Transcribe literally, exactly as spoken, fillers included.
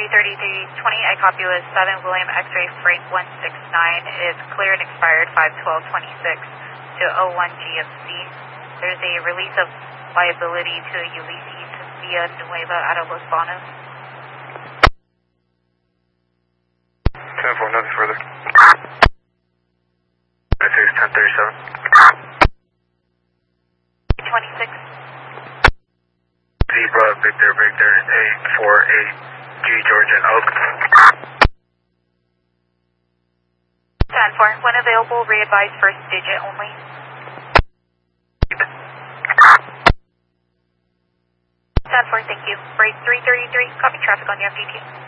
three thirty-three twenty, I copy with seven William X-ray Frank one six nine. It's clear and expired five twelve twenty-six to oh one G M C. There's a release of liability to Ulysses Via Nueva out of Los Banos. ten four, nothing further. six ten thirty-seven. twenty-six. Zebra, Victor, Victor, eight four eight, G, Georgia, Oak. ten four, when available, re-advise first digit only. ten four, thank you. Break three thirty-three, copy traffic on the M D T.